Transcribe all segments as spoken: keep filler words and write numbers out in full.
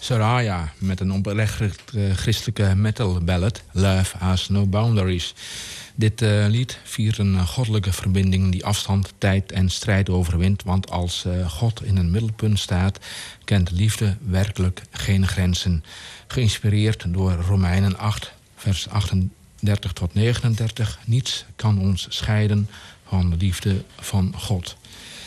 Soraya met een oprecht uh, christelijke metal ballad, Love Has No Boundaries. Dit uh, lied viert een uh, goddelijke verbinding die afstand, tijd en strijd overwint. Want als uh, God in het middelpunt staat, kent liefde werkelijk geen grenzen. Geïnspireerd door Romeinen acht, vers achtendertig tot negenendertig. Niets kan ons scheiden van de liefde van God.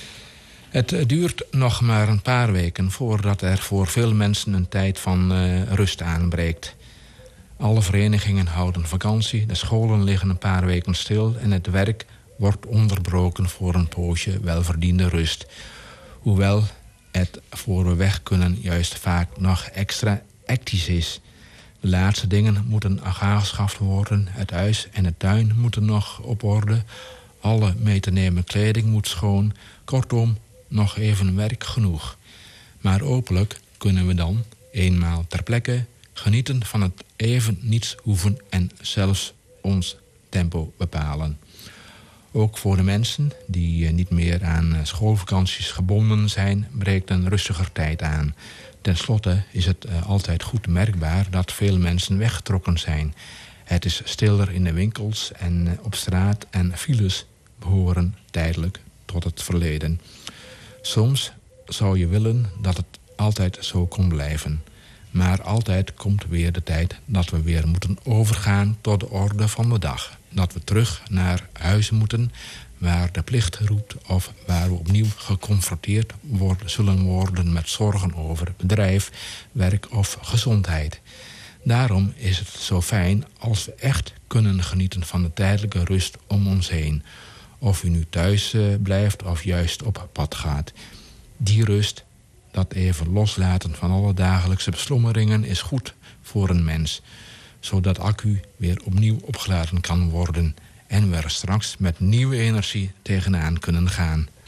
Het duurt nog maar een paar weken voordat er voor veel mensen een tijd van uh, rust aanbreekt. Alle verenigingen houden vakantie, de scholen liggen een paar weken stil en het werk wordt onderbroken voor een poosje welverdiende rust. Hoewel het voor we weg kunnen juist vaak nog extra hectisch is. De laatste dingen moeten aangeschaft worden, het huis en de tuin moeten nog op orde. Alle mee te nemen kleding moet schoon, kortom, nog even werk genoeg. Maar hopelijk kunnen we dan, eenmaal ter plekke, genieten van het even niets hoeven en zelfs ons tempo bepalen. Ook voor de mensen die niet meer aan schoolvakanties gebonden zijn, breekt een rustiger tijd aan. Ten slotte is het altijd goed merkbaar dat veel mensen weggetrokken zijn. Het is stiller in de winkels en op straat en files behoren tijdelijk tot het verleden. Soms zou je willen dat het altijd zo kon blijven. Maar altijd komt weer de tijd dat we weer moeten overgaan tot de orde van de dag. Dat we terug naar huis moeten waar de plicht roept of waar we opnieuw geconfronteerd worden, zullen worden met zorgen over bedrijf, werk of gezondheid. Daarom is het zo fijn als we echt kunnen genieten van de tijdelijke rust om ons heen. Of u nu thuis uh, blijft of juist op pad gaat. Die rust, dat even loslaten van alle dagelijkse beslommeringen, is goed voor een mens. Zodat accu weer opnieuw opgeladen kan worden en we er straks met nieuwe energie tegenaan kunnen gaan.